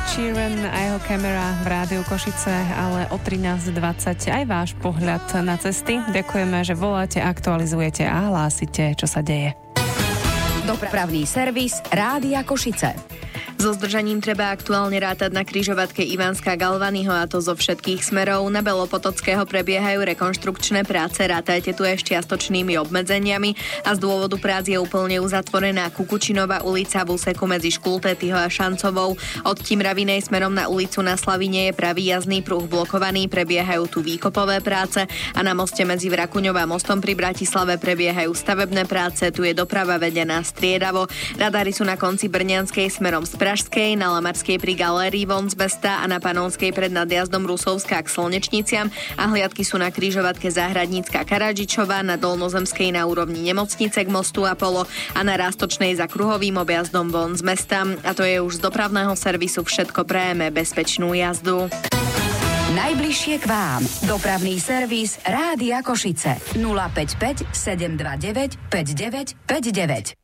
Sheeran a jeho kamera v rádiu Košice, ale o 13:20 aj váš pohľad na cesty. Ďakujeme, že voláte, aktualizujete a hlásite, čo sa deje. Dopravný servis Rádia Košice. So zdržaním treba aktuálne rátať na križovatke Ivanská Galvanyho, a to zo všetkých smerov. Na Belopotockého prebiehajú rekonštrukčné práce, rátajte tu aj s čiastočnými obmedzeniami a z dôvodu prác je úplne uzatvorená Kukučinová ulica v úseku medzi Škultétyho a Šancovou. Od Timravinej smerom na ulicu Na Slavine je pravý jazdný pruh blokovaný, prebiehajú tu výkopové práce a na moste medzi Vrakuňou a mostom pri Bratislave prebiehajú stavebné práce, tu je doprava vedená striedavo. Radári sú na konci Brňanskej smerom z Pražskej, na Lamarskej pri galérii von z mesta a na Panonskej pred nadjazdom Rusovská k Slnečniciam a hliadky sú na križovatke Záhradnícka Karadžičová, na Dolnozemskej na úrovni Nemocnice k mostu Apollo a na Rástočnej za kruhovým objazdom von z mesta. A to je už z dopravného servisu všetko, prajeme bezpečnú jazdu. Najbližšie k vám. Dopravný servis Rádia Košice 055 729 5959.